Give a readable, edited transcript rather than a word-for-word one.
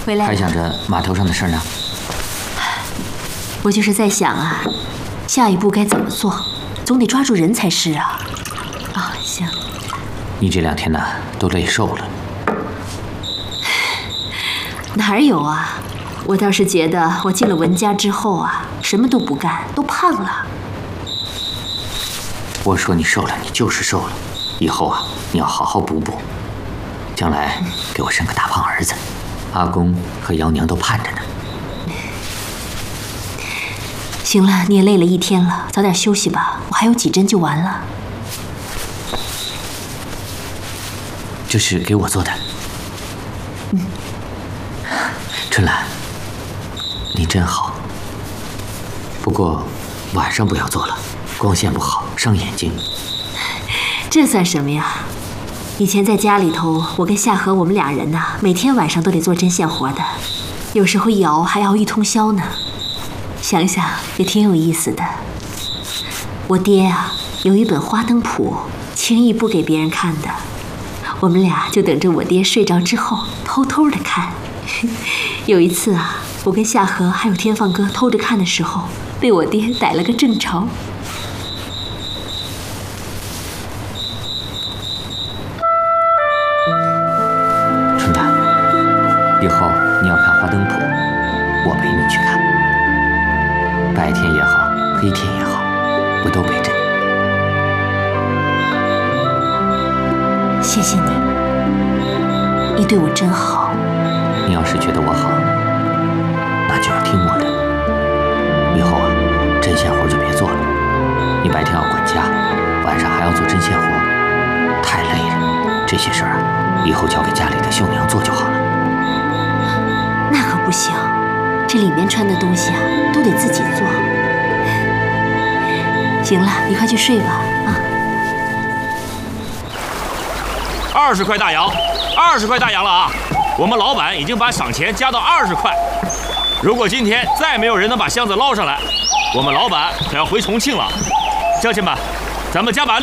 回来了。 还想着码头上的事呢？ 我就是在想啊，下一步该怎么做，总得抓住人才是啊。啊，行。 你这2天呢，都累瘦了。 哪有啊？我倒是觉得我进了文家之后啊，什么都不干，都胖了。 我说你瘦了，你就是瘦了。以后啊，你要好好补补，将来给我生个大胖儿子。阿公和姚娘都盼着呢。 行了，你也累了一天了，早点休息吧，我还有几针就完了。 这是给我做的。春兰，你真好。不过晚上不要做了，光线不好，伤眼睛。 这算什么呀？以前在家里头，我跟夏荷我们2人呐，每天晚上都得做针线活的，有时候一熬还熬一通宵呢。想想也挺有意思的。我爹啊，有一本花灯谱，轻易不给别人看的。我们俩就等着我爹睡着之后，偷偷的看。有一次啊，我跟夏荷还有天放哥偷着看的时候，被我爹逮了个正着。 春兰，以后你要看花灯谱，我陪你去看。白天也好，黑天也好，我都陪着你。 谢谢你，你对我真好。 你要是觉得我好，那就要听我的。以后啊，针线活就别做了。你白天要管家，晚上还要做针线活，太累了。这些事儿啊，以后交给家里的绣娘做就好了。 那可不行，这里面穿的东西啊，都得自己做。行了，你快去睡吧，啊。 20块大洋，20块大洋了啊！我们老板已经把赏钱加到20块。如果今天再没有人能把箱子捞上来，我们老板可要回重庆了。乡亲们，咱们加把力！